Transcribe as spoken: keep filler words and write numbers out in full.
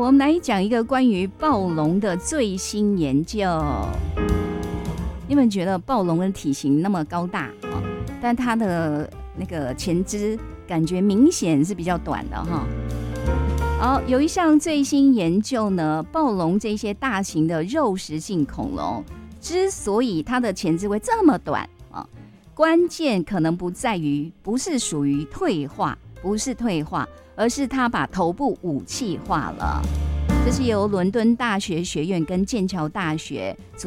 我们来讲一个关于暴龙的最新研究。你们觉得暴龙的体型那么高大啊，但它的那个前肢感觉明显是比较短的哈。好，有一项最新研究呢，暴龙这些大型的肉食性恐龙，之所以它的前肢会这么短啊，关键可能不在于，不是属于退化，不是退化，而是它把头部武器化了。这是由伦敦大学学院跟剑桥大学